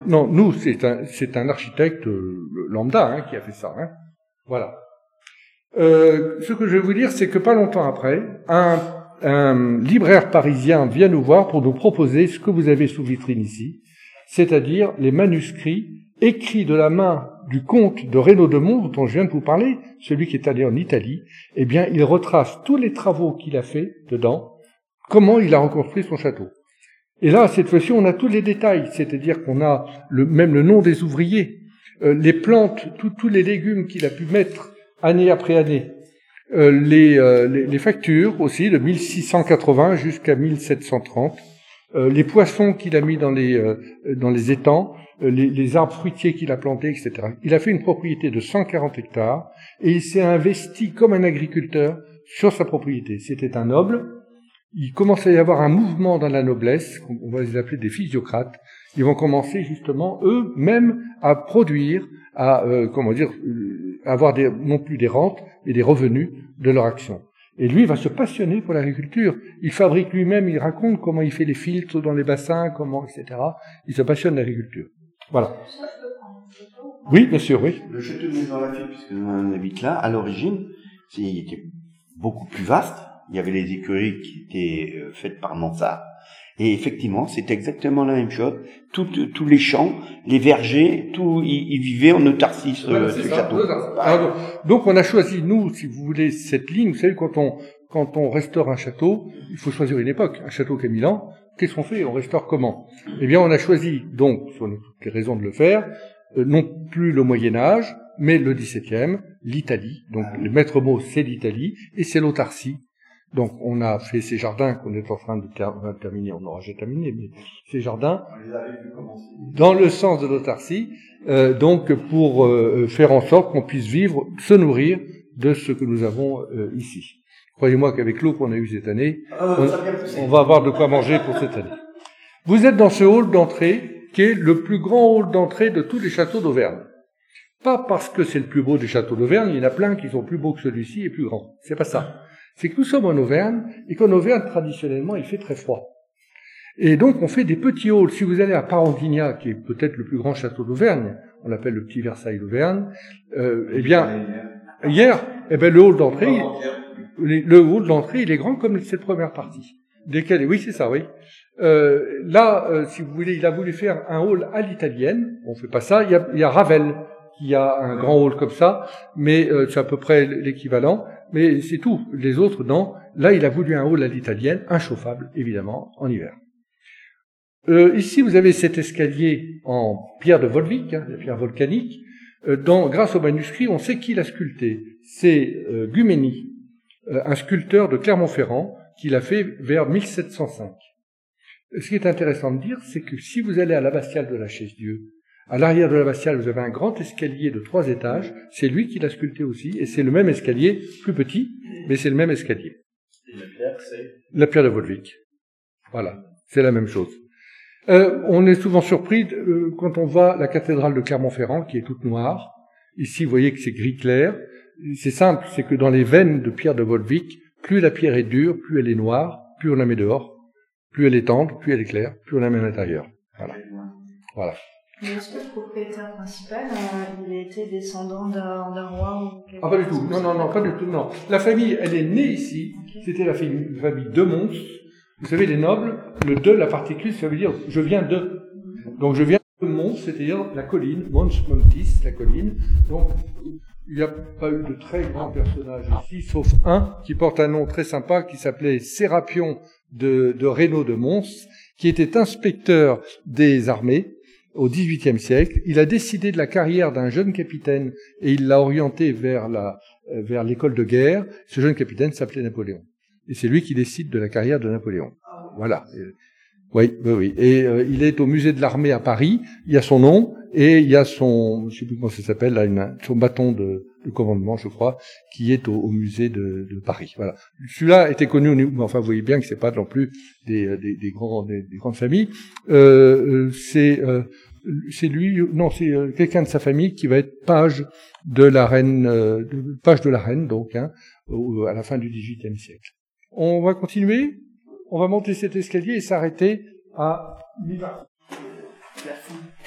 non, nous, c'est un architecte lambda hein, qui a fait ça. Hein. Voilà. Ce que je vais vous dire, c'est que pas longtemps après, un libraire parisien vient nous voir pour nous proposer ce que vous avez sous vitrine ici, c'est-à-dire les manuscrits écrits de la main du comte de Reynaud de Mons, dont je viens de vous parler, celui qui est allé en Italie. Eh bien, il retrace tous les travaux qu'il a fait dedans, comment il a reconstruit son château. Et là, cette fois-ci, on a tous les détails, c'est-à-dire qu'on a même le nom des ouvriers, les plantes, tous les légumes qu'il a pu mettre année après année, les factures aussi, de 1680 jusqu'à 1730, les poissons qu'il a mis dans les étangs, les arbres fruitiers qu'il a plantés, etc. Il a fait une propriété de 140 hectares et il s'est investi comme un agriculteur sur sa propriété. C'était un noble. Il commence à y avoir un mouvement dans la noblesse, on va les appeler des physiocrates. Ils vont commencer justement eux-mêmes à produire, à avoir non plus des rentes, mais des revenus de leur action. Et lui, il va se passionner pour l'agriculture. Il fabrique lui-même, il raconte comment il fait les filtres dans les bassins, comment, etc. Il se passionne d'agriculture. Voilà. Oui, bien sûr, oui. Le château de Maison-Lafitte, puisque on habite là, à l'origine, il était beaucoup plus vaste. Il y avait les écuries qui étaient faites par Mansart. Et effectivement, c'est exactement la même chose. Tous les champs, les vergers, ils vivaient en autarcie, ce château. Donc, on a choisi, nous, si vous voulez, cette ligne. Vous savez, quand on restaure un château, il faut choisir une époque. Un château qui a 1000 ans, qu'est-ce qu'on fait? On restaure comment? Eh bien, on a choisi, donc, sur toutes les raisons de le faire, non plus le Moyen-Âge, mais le XVIIe, l'Italie. Donc, le maître mot, c'est l'Italie, et c'est l'autarcie. Donc, on a fait ces jardins qu'on est en train de terminer, on n'aura jamais terminé, mais ces jardins, on les avait vu commencer. Dans le sens de l'autarcie, donc pour faire en sorte qu'on puisse vivre, se nourrir de ce que nous avons ici. Croyez-moi qu'avec l'eau qu'on a eue cette année, on va avoir de quoi manger pour cette année. Vous êtes dans ce hall d'entrée, qui est le plus grand hall d'entrée de tous les châteaux d'Auvergne. Pas parce que c'est le plus beau des châteaux d'Auvergne, il y en a plein qui sont plus beaux que celui-ci et plus grands. C'est pas ça. C'est que nous sommes en Auvergne, et qu'en Auvergne, traditionnellement, il fait très froid. Et donc, on fait des petits halls. Si vous allez à Parentignac, qui est peut-être le plus grand château d'Auvergne, on l'appelle le petit Versailles d'Auvergne, eh bien, hier, le hall d'entrée, il est grand comme cette première partie. Oui, c'est ça, oui. Là, si vous voulez, il a voulu faire un hall à l'italienne. On fait pas ça. Il y a Ravel qui a un grand hall comme ça, mais c'est à peu près l'équivalent. Mais c'est tout. Les autres, non. Là, il a voulu un hall à l'italienne, inchauffable, évidemment, en hiver. Ici, vous avez cet escalier en pierre de Volvic, la pierre volcanique. Grâce au manuscrit, on sait qui l'a sculpté. C'est Gumény, un sculpteur de Clermont-Ferrand, qui l'a fait vers 1705. Ce qui est intéressant de dire, c'est que si vous allez à l'abbatiale de la Chaise-Dieu, à l'arrière de l'abbatiale, vous avez un grand escalier de 3 étages. C'est lui qui l'a sculpté aussi, et c'est le même escalier, plus petit, mais c'est le même escalier. Et la pierre, c'est la pierre de Volvic. Voilà, c'est la même chose. On est souvent surpris quand on voit la cathédrale de Clermont-Ferrand, qui est toute noire. Ici, vous voyez que c'est gris clair. C'est simple, c'est que dans les veines de pierre de Volvic, plus la pierre est dure, plus elle est noire, plus on la met dehors, plus elle est tendre, plus elle est claire, plus on la met à l'intérieur. Voilà. Mais est-ce que le propriétaire principal, il était descendant d'un roi ou quelque pas du tout. Non, pas du tout, non. La famille, elle est née ici. Okay. C'était la famille de Mons. Vous savez, les nobles, le de, la particule, ça veut dire je viens de. Donc je viens de Mons, c'est-à-dire la colline, Mons Montis, la colline. Donc il n'y a pas eu de très grands personnages ici, sauf un qui porte un nom très sympa qui s'appelait Sérapion de Reynaud de Mons, qui était inspecteur des armées au XVIIIe siècle. Il a décidé de la carrière d'un jeune capitaine et il l'a orienté vers l'école de guerre. Ce jeune capitaine s'appelait Napoléon. Et c'est lui qui décide de la carrière de Napoléon. Voilà. Oui. Et il est au musée de l'armée à Paris. Il y a son nom et il y a son, je sais plus comment ça s'appelle, là, son bâton de commandement, je crois, qui est au musée de Paris. Voilà. Celui-là était connu, mais enfin, vous voyez bien que c'est pas non plus des grandes familles. C'est lui, non, c'est quelqu'un de sa famille qui va être page de la reine, donc, hein, à la fin du XVIIIe siècle. On va continuer. On va monter cet escalier et s'arrêter à mi-bas.